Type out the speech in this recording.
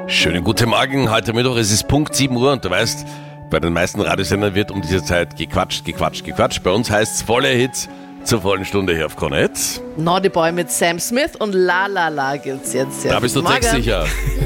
Schönen guten Morgen, heute Mittwoch, es ist Punkt 7 Uhr und du weißt, bei den meisten Radiosendern wird um diese Zeit gequatscht. Bei uns heißt es volle Hits zur vollen Stunde hier auf Krone Hits. Naughty Boy mit Sam Smith und La La La gibt's jetzt. Da bist du textsicher.